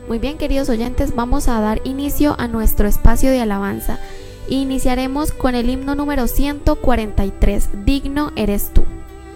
Muy bien, queridos oyentes, vamos a dar inicio a nuestro espacio de alabanza. Iniciaremos con el himno número 143, Digno eres tú.